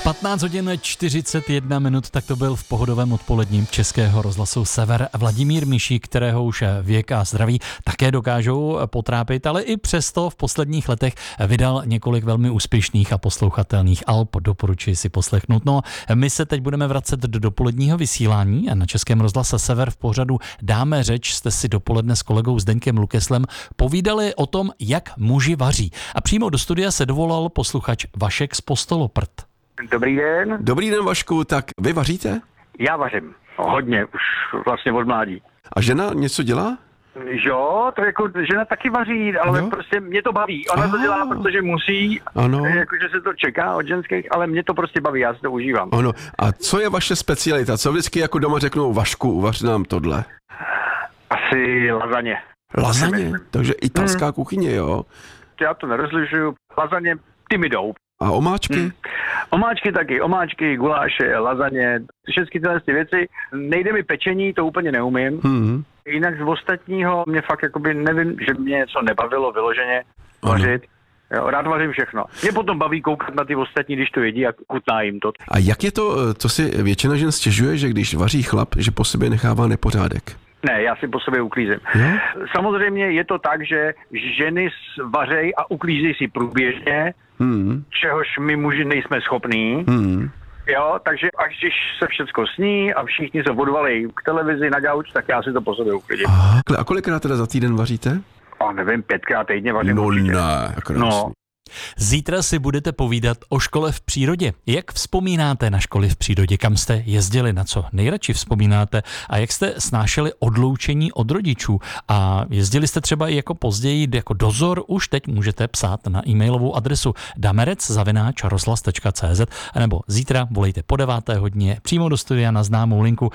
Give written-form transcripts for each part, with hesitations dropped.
15 hodin 41 minut, tak to byl v pohodovém odpoledním Českého rozhlasu Sever Vladimír Mišík, kterého už věk a zdraví také dokážou potrápit, ale i přesto v posledních letech vydal několik velmi úspěšných a poslouchatelných alb. Doporučuji si poslechnout. No, my se teď budeme vracet do dopoledního vysílání a na Českém rozhlase Sever v pořadu Dáme řeč jste si dopoledne s kolegou Zdeňkem Lukeslem povídali o tom, jak muži vaří. A přímo do studia se dovolal posluchač Vašek z Postoloprt. Dobrý den. Dobrý den, Vašku, tak vy vaříte? Já vařím. Hodně, už vlastně od mládí. A žena něco dělá? Jo, to jako žena taky vaří, ale jo? Prostě mě to baví. Ona to dělá, protože musí, ano. Jakože se to čeká od ženských, ale mě to prostě baví, já si to užívám. Ano. A co je vaše specialita? Co vždycky jako doma řeknou, Vašku, uvař nám tohle? Asi lazaně. Lazaně? Takže italská kuchyně, jo? Já to nerozlišuju. Lazaně, ty mi jdou. A omáčky? Omáčky taky, omáčky, guláše, lazaně, všechny tyhle věci. Nejde mi pečení, to úplně neumím. Jinak z ostatního mě fakt jakoby nevím, že mě něco nebavilo vyloženě vařit. Jo, rád vařím všechno. Mě potom baví koukat na ty ostatní, když to jedí a chutná jim to. A jak je to, co si většina žen stěžuje, že když vaří chlap, že po sobě nechává nepořádek? Ne, já si po sobě uklízím. Samozřejmě je to tak, že ženy vařejí a uklízejí si průběžně, čehož my muži nejsme schopní. Jo, takže až když se všecko sní a všichni se odvalejí k televizi na gauč, tak já si to po sobě uklidím. A kolikrát teda za týden vaříte? Nevím, 5krát týdně vařím. No ne, krásný. Zítra si budete povídat o škole v přírodě. Jak vzpomínáte na školy v přírodě? Kam jste jezdili? Na co nejradši vzpomínáte? A jak jste snášeli odloučení od rodičů? A jezdili jste třeba i jako později jako dozor? Už teď můžete psát na e-mailovou adresu damerec@rozhlas.cz nebo zítra volejte po 9. hodině přímo do studia na známou linku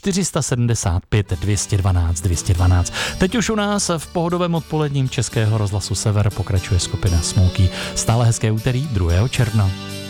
475 212 212. Teď už u nás v pohodovém odpoledním Českého rozhlasu Sever pokračuje skupina Smokey. Stále hezké úterý 2. června.